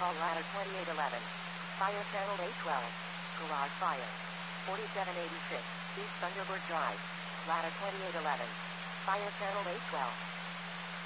call ladder 2811. Fire channel 812. Garage fire. 4786 East Thunderbird Drive. Ladder 2811. Fire channel 812.